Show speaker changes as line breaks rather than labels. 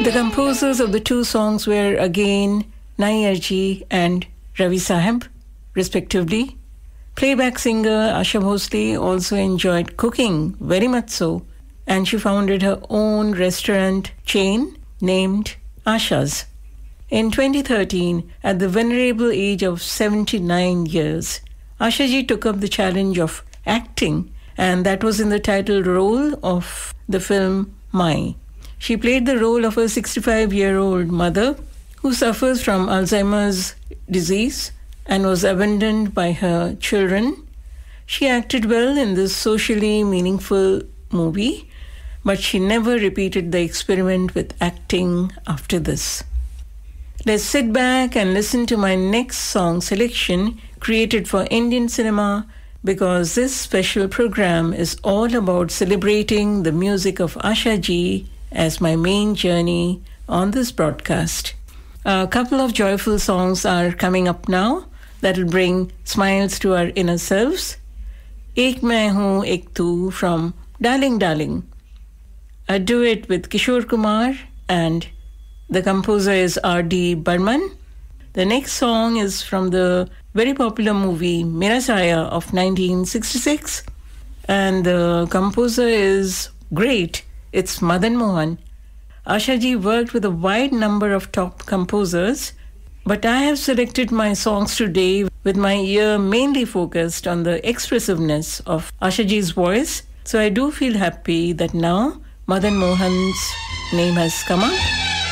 The composers of the two songs were again Nai Arji and Ravi Sahib, respectively. Playback singer Asha Bhosle also enjoyed cooking, very much so, and she founded her own restaurant chain named Asha's. In 2013, at the venerable age of 79 years, Asha ji took up the challenge of acting, and that was in the title role of the film Mai. She played the role of a 65-year-old mother who suffers from Alzheimer's disease and was abandoned by her children. She acted well in this socially meaningful movie, but she never repeated the experiment with acting after this. Let's sit back and listen to my next song selection created for Indian cinema, because this special program is all about celebrating the music of Asha ji as my main journey on this broadcast. A couple of joyful songs are coming up now that will bring smiles to our inner selves. Ek Main Hoon Ek Tu from Darling Darling, a duet with Kishore Kumar, and the composer is R.D. Burman. The next song is from the very popular movie Mera Saya of 1966, and the composer is great. It's Madan Mohan. Asha ji worked with a wide number of top composers, but I have selected my songs today with my ear mainly focused on the expressiveness of Asha ji's voice. So I do feel happy that now Madan Mohan's name has come up.